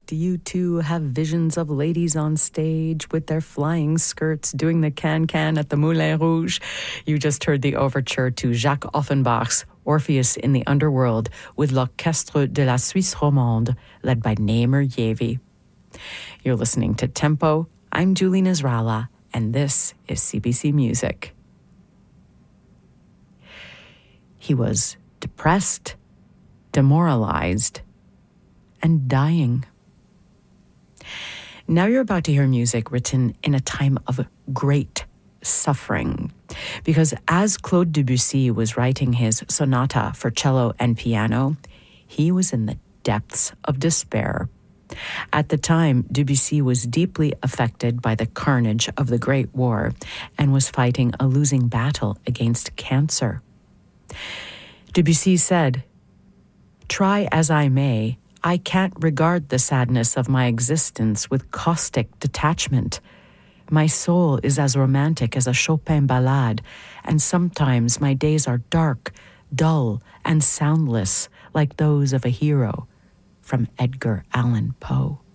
Do you too have visions of ladies on stage with their flying skirts doing the can-can at the Moulin Rouge? You just heard the overture to Jacques Offenbach's Orpheus in the Underworld with l'Orchestre de la Suisse Romande, led by Namer Yavi. You're listening to Tempo. I'm Julie Nasrallah, and this is CBC Music. He was depressed, demoralized, and dying. Now you're about to hear music written in a time of great suffering, because as Claude Debussy was writing his sonata for cello and piano, he was in the depths of despair. At the time, Debussy was deeply affected by the carnage of the Great War and was fighting a losing battle against cancer. Debussy said, "Try as I may, I can't regard the sadness of my existence with caustic detachment. My soul is as romantic as a Chopin ballade, and sometimes my days are dark, dull, and soundless like those of a hero." From Edgar Allan Poe.